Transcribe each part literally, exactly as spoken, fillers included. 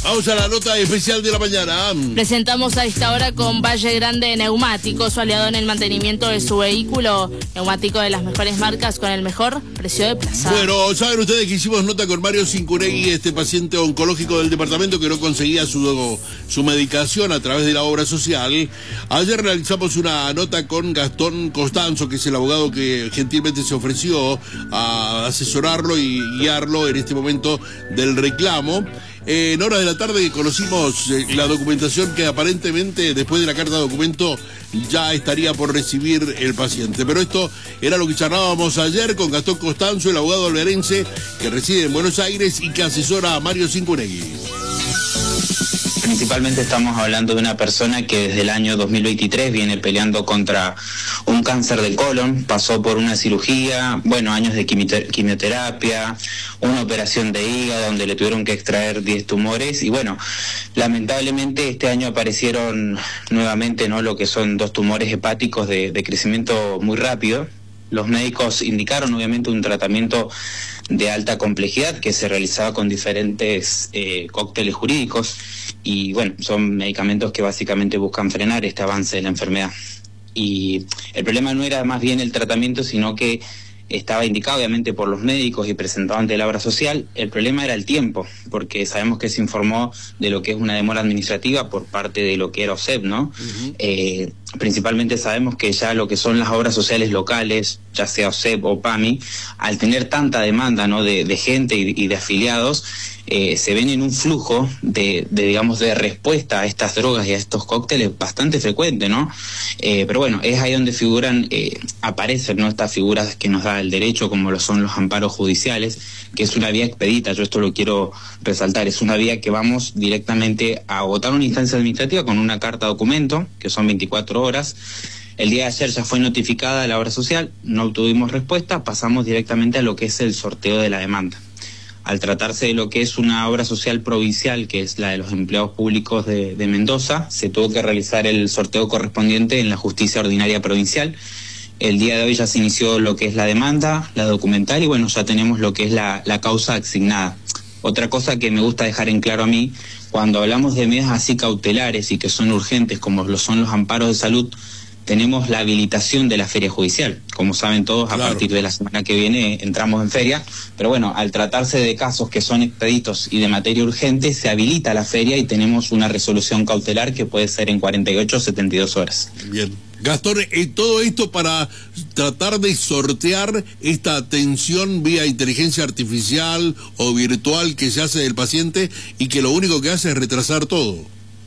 Vamos a la nota especial de la mañana. Presentamos a esta hora con Valle Grande Neumáticos, su aliado en el mantenimiento de su vehículo. Neumático de las mejores marcas con el mejor precio de plaza. Bueno, saben ustedes que hicimos nota con Mario Cincuregui, este paciente oncológico del departamento que no conseguía su, su medicación a través de la obra social. Ayer realizamos una nota con Gastón Costanzo, que es el abogado que gentilmente se ofreció a asesorarlo y guiarlo en este momento del reclamo. Eh, en horas de la tarde conocimos eh, la documentación que aparentemente después de la carta de documento ya estaría por recibir el paciente. Pero esto era lo que charlábamos ayer con Gastón Costanzo, el abogado alberense que reside en Buenos Aires y que asesora a Mario Cincuregui. Principalmente estamos hablando de una persona que desde el año dos mil veintitrés viene peleando contra un cáncer del colon, pasó por una cirugía, bueno, años de quimioterapia, una operación de hígado donde le tuvieron que extraer diez tumores y bueno, lamentablemente este año aparecieron nuevamente, ¿no?, lo que son dos tumores hepáticos de, de crecimiento muy rápido. Los médicos indicaron obviamente un tratamiento de alta complejidad que se realizaba con diferentes eh, cócteles jurídicos y bueno, son medicamentos que básicamente buscan frenar este avance de la enfermedad. Y el problema no era más bien el tratamiento, sino que estaba indicado obviamente por los médicos y presentado ante la obra social. El problema era el tiempo, porque sabemos que se informó de lo que es una demora administrativa por parte de lo que era O S E P, ¿no? Uh-huh. Eh, principalmente sabemos que ya lo que son las obras sociales locales, ya sea O S E P o P A M I, al tener tanta demanda, ¿no?, de, de gente y, y de afiliados, eh, se ven en un flujo de, de, digamos, de respuesta a estas drogas y a estos cócteles bastante frecuente, ¿no? Eh, pero bueno, es ahí donde figuran, eh, aparecen, ¿no?, estas figuras que nos da el derecho, como lo son los amparos judiciales, que es una vía expedita, yo esto lo quiero resaltar, es una vía que vamos directamente a agotar una instancia administrativa con una carta documento, que son veinticuatro horas. El día de ayer ya fue notificada la obra social, no obtuvimos respuesta, pasamos directamente a lo que es el sorteo de la demanda. Al tratarse de lo que es una obra social provincial, que es la de los empleados públicos de, de Mendoza, se tuvo que realizar el sorteo correspondiente en la justicia ordinaria provincial. El día de hoy ya se inició lo que es la demanda, la documental, y bueno, ya tenemos lo que es la, la causa asignada. Otra cosa que me gusta dejar en claro a mí, cuando hablamos de medidas así cautelares y que son urgentes, como lo son los amparos de salud, tenemos la habilitación de la feria judicial. Como saben todos, a claro. partir de la semana que viene entramos en feria, pero bueno, al tratarse de casos que son expeditos y de materia urgente, se habilita la feria y tenemos una resolución cautelar que puede ser en cuarenta y ocho o setenta y dos horas. Bien. Gastón, eh, todo esto para tratar de sortear esta atención vía inteligencia artificial o virtual que se hace del paciente y que lo único que hace es retrasar todo.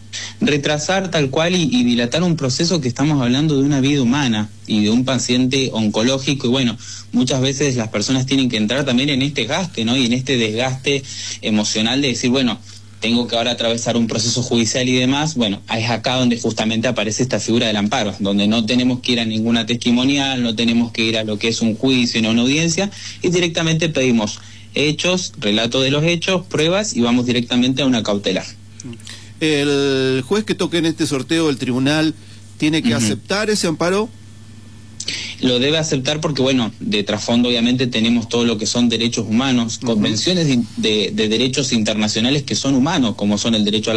Retrasar tal cual y, y dilatar un proceso que estamos hablando de una vida humana y de un paciente oncológico, y bueno, muchas veces las personas tienen que entrar también en este gaste, ¿no? Y en este desgaste emocional de decir, bueno, tengo que ahora atravesar un proceso judicial y demás. Bueno, es acá donde justamente aparece esta figura del amparo, donde no tenemos que ir a ninguna testimonial, no tenemos que ir a lo que es un juicio, no una audiencia, y directamente pedimos hechos, relato de los hechos, pruebas, y vamos directamente a una cautelar. ¿El juez que toque en este sorteo, el tribunal, tiene que uh-huh. aceptar ese amparo? Lo debe aceptar porque, bueno, de trasfondo obviamente tenemos todo lo que son derechos humanos, uh-huh. convenciones de, de, de derechos internacionales que son humanos, como son el derecho a la